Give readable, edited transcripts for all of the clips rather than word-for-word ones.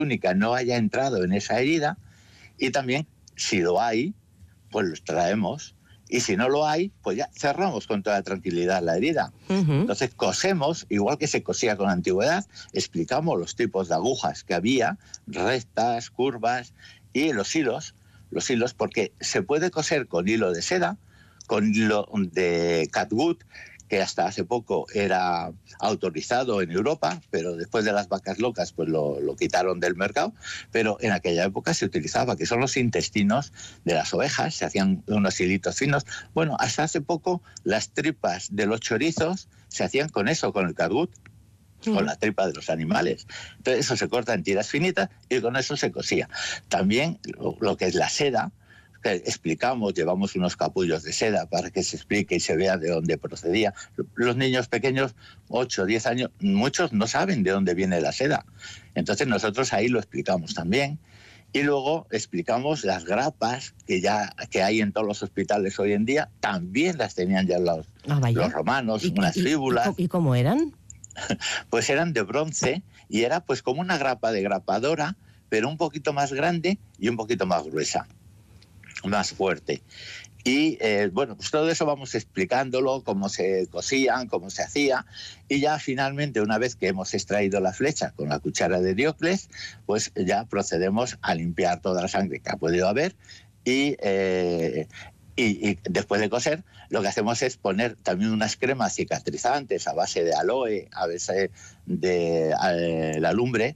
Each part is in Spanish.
túnica no haya entrado en esa herida, y también, si lo hay, pues lo extraemos, y si no lo hay, pues ya cerramos con toda tranquilidad la herida. Entonces cosemos, igual que se cosía con la antigüedad, explicamos los tipos de agujas que había, rectas, curvas, y los hilos, porque se puede coser con hilo de seda, con hilo de catgut, que hasta hace poco era autorizado en Europa, pero después de las vacas locas pues lo quitaron del mercado, pero en aquella época se utilizaba, que son los intestinos de las ovejas, se hacían unos hilitos finos. Bueno, hasta hace poco las tripas de los chorizos se hacían con eso, con el catgut, con la tripa de los animales. Entonces eso se corta en tiras finitas y con eso se cosía. También lo que es la seda, que explicamos, llevamos unos capullos de seda para que se explique y se vea de dónde procedía. Los niños pequeños, 8 o 10 años, muchos no saben de dónde viene la seda. Entonces nosotros ahí lo explicamos también. Y luego explicamos las grapas que hay en todos los hospitales hoy en día, también las tenían ya los romanos, unas fíbulas. ¿Y cómo eran? Pues eran de bronce y era pues como una grapa de grapadora, pero un poquito más grande y un poquito más gruesa, más fuerte. Y bueno, pues todo eso vamos explicándolo, cómo se cosían, cómo se hacía, y ya finalmente, una vez que hemos extraído la flecha con la cuchara de Diocles, pues ya procedemos a limpiar toda la sangre que ha podido haber, y después de coser, lo que hacemos es poner también unas cremas cicatrizantes a base de aloe, a base de la alumbre,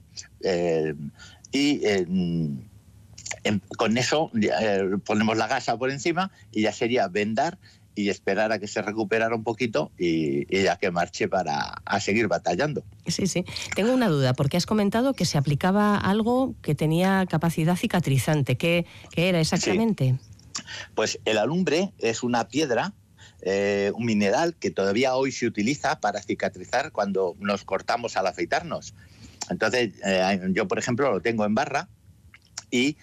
con eso ponemos la gasa por encima y ya sería vendar y esperar a que se recuperara un poquito y ya que marche a seguir batallando. Sí, sí. Tengo una duda, porque has comentado que se aplicaba algo que tenía capacidad cicatrizante. ¿Qué era exactamente? Sí. Pues el alumbre es una piedra, un mineral que todavía hoy se utiliza para cicatrizar cuando nos cortamos al afeitarnos. Entonces, yo, por ejemplo, lo tengo en barra y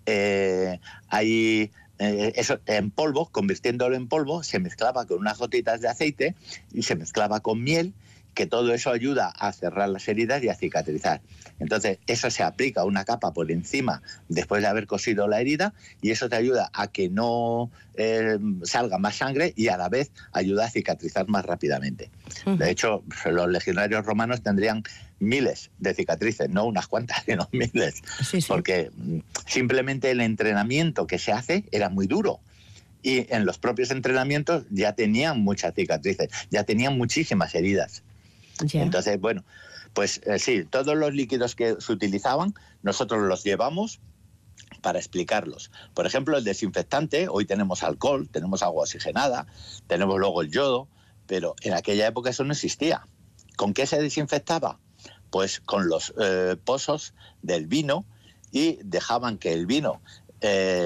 eso en polvo, convirtiéndolo en polvo, se mezclaba con unas gotitas de aceite y se mezclaba con miel, que todo eso ayuda a cerrar las heridas y a cicatrizar. Entonces, eso se aplica una capa por encima después de haber cosido la herida, y eso te ayuda a que no salga más sangre y a la vez ayuda a cicatrizar más rápidamente. De hecho, los legionarios romanos tendrían miles de cicatrices, no unas cuantas, sino miles, porque simplemente el entrenamiento que se hace era muy duro. Y en los propios entrenamientos ya tenían muchas cicatrices, ya tenían muchísimas heridas. Yeah. Entonces, bueno, pues sí, todos los líquidos que se utilizaban, nosotros los llevamos para explicarlos. Por ejemplo, el desinfectante, hoy tenemos alcohol, tenemos agua oxigenada, tenemos luego el yodo, pero en aquella época eso no existía. ¿Con qué se desinfectaba? Pues con los pozos del vino, y dejaban que el vino